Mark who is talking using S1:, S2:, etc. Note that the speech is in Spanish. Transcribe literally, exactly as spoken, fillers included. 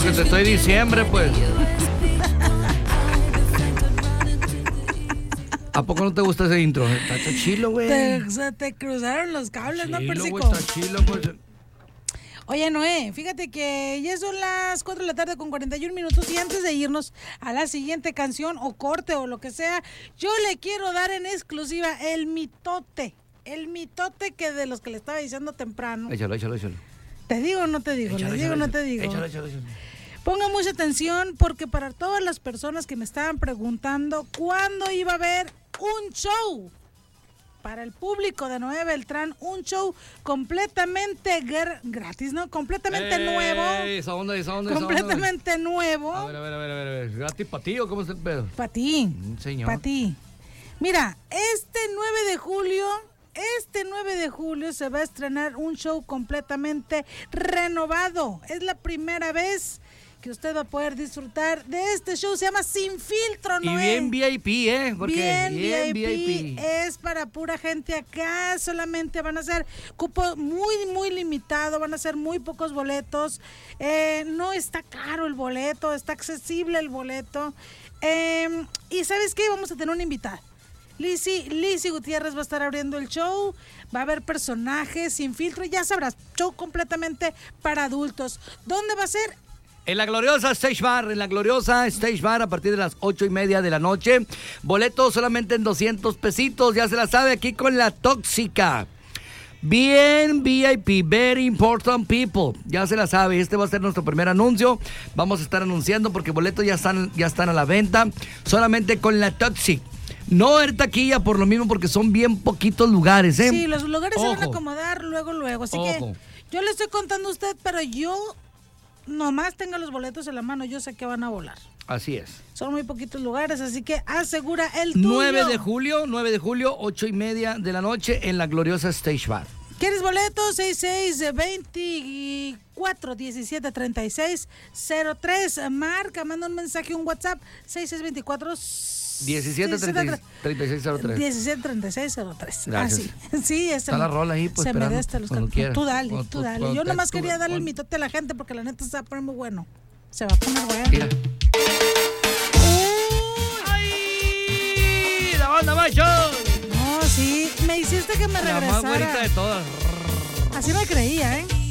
S1: que te estoy diciembre, pues. ¿A poco no te gusta ese intro? Está chilo, güey.
S2: Te, se te cruzaron los cables,
S1: chilo,
S2: ¿no, Persico?
S1: Güey, está chilo, pues.
S2: Oye, Noé, fíjate que ya son las cuatro de la tarde con cuarenta y un minutos y antes de irnos a la siguiente canción o corte o lo que sea, yo le quiero dar en exclusiva el mitote, el mitote que de los que le estaba diciendo temprano.
S1: Échalo, échalo, échalo.
S2: ¿Te digo o no te digo?
S1: Échalo,
S2: ¿Le digo o
S1: échalo,
S2: no te digo?
S1: Échalo, échalo, échalo.
S2: Pongan mucha atención porque para todas las personas que me estaban preguntando cuándo iba a haber un show para el público de Noé Beltrán, un show completamente gr- gratis, ¿no? Completamente
S1: Ey,
S2: nuevo.
S1: Esa onda, esa onda,
S2: completamente
S1: esa onda.
S2: nuevo.
S1: A ver, a ver, a ver, a ver, a ver. ¿Gratis para ti o cómo es el pedo?
S2: Para ti.
S1: Mm, señor.
S2: Para ti. Mira, este nueve de julio, este nueve de julio se va a estrenar un show completamente renovado. Es la primera vez que usted va a poder disfrutar de este show. Se llama Sin Filtro, ¿no?
S1: Y bien V I P, ¿eh? Porque
S2: bien,
S1: bien
S2: V I P,
S1: V I P.
S2: es para pura gente acá. Solamente van a ser cupo muy, muy limitado. Van a ser muy pocos boletos. Eh, no está caro el boleto, está accesible el boleto. Eh, y ¿sabes qué? Vamos a tener una invitada. Lizzy, Lizzy Gutiérrez va a estar abriendo el show, va a haber personajes sin filtro, ya sabrás, show completamente para adultos. ¿Dónde va a ser?
S1: En la gloriosa Stage Bar, en la gloriosa Stage Bar a partir de las ocho y media de la noche. Boletos solamente en doscientos pesitos, ya se la sabe, aquí con La Tóxica. Bien V I P, very important people, ya se la sabe, este va a ser nuestro primer anuncio. Vamos a estar anunciando porque boletos ya están, ya están a la venta, solamente con La Tóxica. No en taquilla por lo mismo porque son bien poquitos lugares, ¿eh?
S2: Sí, los lugares
S1: Ojo.
S2: se van a acomodar luego, luego. Así
S1: Ojo.
S2: que yo le estoy contando a usted, pero yo nomás tenga los boletos en la mano, yo sé que van a volar.
S1: Así es.
S2: Son muy poquitos lugares, así que asegura el tuyo.
S1: nueve de julio, nueve de julio, ocho y media de la noche en la gloriosa Stage Bar.
S2: ¿Quieres boletos? seis seis veinticuatro diecisiete treinta y seis cero tres. Marca, manda un mensaje, un WhatsApp. seis seis veinticuatro
S1: diecisiete treinta y seis cero tres.
S2: diecisiete treinta y seis cero tres.
S1: Gracias.
S2: Ah, sí. Sí, ese
S1: Está la rola ahí, pues,
S2: se
S1: esperando,
S2: merece los
S1: cuando
S2: can-
S1: quieras.
S2: Tú dale,
S1: Cuando
S2: tú
S1: tú-
S2: dale.
S1: cuando
S2: Yo
S1: te-
S2: nomás
S1: tú-
S2: quería darle el
S1: cuando-
S2: mitote a la gente porque la neta se va a poner muy bueno. Se va a poner bueno.
S1: Mira. ¡Ay! ¡La banda macho!
S2: No, sí, me hiciste que me
S1: La más
S2: regresara.
S1: güerita de todas.
S2: Así me creía, ¿eh?